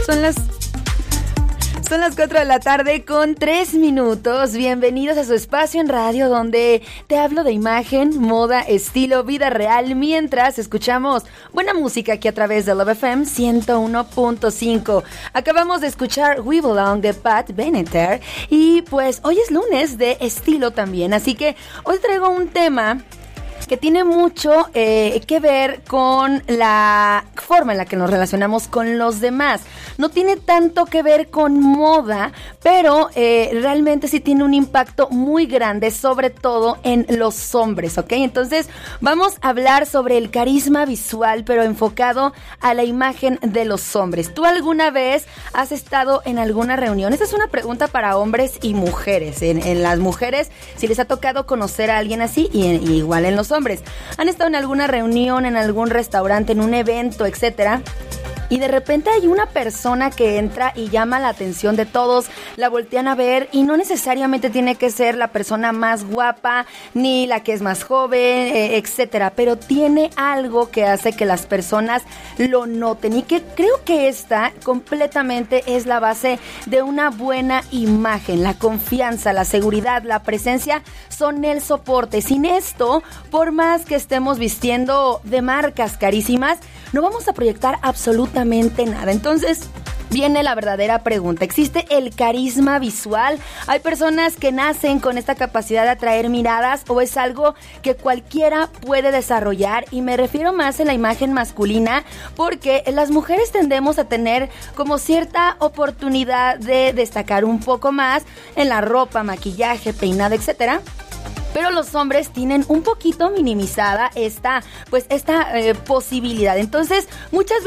Son las 4 de la tarde con 3 minutos. Bienvenidos a su espacio en radio donde te hablo de imagen, moda, estilo, vida real, mientras escuchamos buena música aquí a través de Love FM 101.5. Acabamos de escuchar We Belong de Pat Benatar y pues hoy es lunes de estilo también, así que hoy traigo un tema que tiene mucho que ver con la forma en la que nos relacionamos con los demás. No tiene tanto que ver con moda, pero realmente sí tiene un impacto muy grande, sobre todo en los hombres, ¿ok? Entonces vamos a hablar sobre el carisma visual, pero enfocado a la imagen de los hombres. ¿Tú alguna vez has estado en alguna reunión? Esta es una pregunta para hombres y mujeres. En las mujeres, si les ha tocado conocer a alguien así, y igual en los hombres. ¿Han estado en alguna reunión, en algún restaurante, en un evento, etcétera? Y de repente hay una persona que entra y llama la atención de todos, la voltean a ver y no necesariamente tiene que ser la persona más guapa ni la que es más joven, etcétera, pero tiene algo que hace que las personas lo noten y que creo que esta completamente es la base de una buena imagen. La confianza, la seguridad, la presencia son el soporte. Sin esto, por más que estemos vistiendo de marcas carísimas, no vamos a proyectar absolutamente nada. Entonces viene la verdadera pregunta. ¿Existe el carisma visual? ¿Hay personas que nacen con esta capacidad de atraer miradas o es algo que cualquiera puede desarrollar? Y me refiero más en la imagen masculina porque las mujeres tendemos a tener como cierta oportunidad de destacar un poco más en la ropa, maquillaje, peinado, etcétera. Pero los hombres tienen un poquito minimizada esta posibilidad. Entonces, muchas